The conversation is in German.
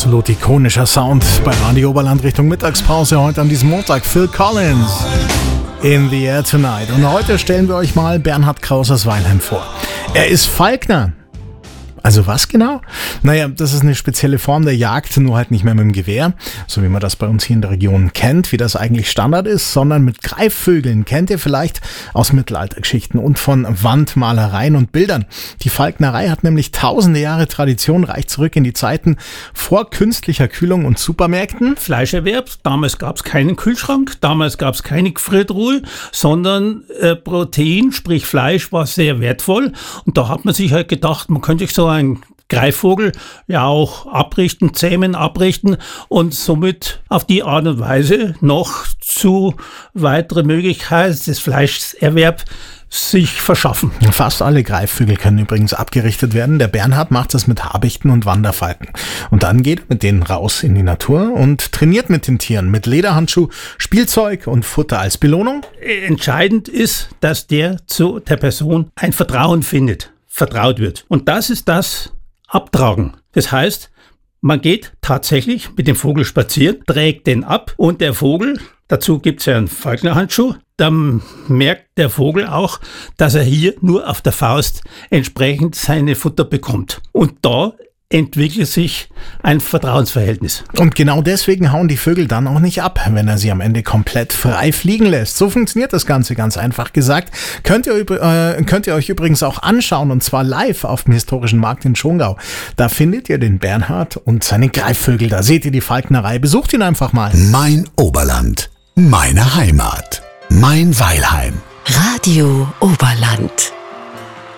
absolut ikonischer Sound bei Radio Oberland Richtung Mittagspause heute an diesem Montag. Phil Collins, In the Air Tonight. Und heute stellen wir euch mal Bernhard Kraus aus Weilheim vor. Er ist Falkner. Also was genau? Naja, das ist eine spezielle Form der Jagd, nur halt nicht mehr mit dem Gewehr, so wie man das bei uns hier in der Region kennt, wie das eigentlich Standard ist, sondern mit Greifvögeln. Kennt ihr vielleicht aus Mittelaltergeschichten und von Wandmalereien und Bildern. Die Falknerei hat nämlich tausende Jahre Tradition, reicht zurück in die Zeiten vor künstlicher Kühlung und Supermärkten. Fleischerwerb, damals gab es keinen Kühlschrank, damals gab es keine Gefriertruhe, sondern Protein, sprich Fleisch, war sehr wertvoll. Und da hat man sich halt gedacht, man könnte sich so ein Greifvogel ja auch abrichten, zähmen, abrichten und somit auf die Art und Weise noch zu weitere Möglichkeiten des Fleischerwerbs sich verschaffen. Fast alle Greifvögel können übrigens abgerichtet werden. Der Bernhard macht das mit Habichten und Wanderfalken. Und dann geht er mit denen raus in die Natur und trainiert mit den Tieren, mit Lederhandschuh, Spielzeug und Futter als Belohnung. Entscheidend ist, dass der zu der Person ein Vertrauen findet, vertraut wird. Und das ist das Abtragen. Das heißt, man geht tatsächlich mit dem Vogel spazieren, trägt den ab und der Vogel, dazu gibt es ja einen Falknerhandschuh, dann merkt der Vogel auch, dass er hier nur auf der Faust entsprechend seine Futter bekommt. Und da entwickelt sich ein Vertrauensverhältnis. Und genau deswegen hauen die Vögel dann auch nicht ab, wenn er sie am Ende komplett frei fliegen lässt. So funktioniert das Ganze ganz einfach gesagt. Könnt ihr euch übrigens auch anschauen, und zwar live auf dem Historischen Markt in Schongau. Da findet ihr den Bernhard und seine Greifvögel. Da seht ihr die Falknerei. Besucht ihn einfach mal. Mein Oberland, meine Heimat, mein Weilheim. Radio Oberland.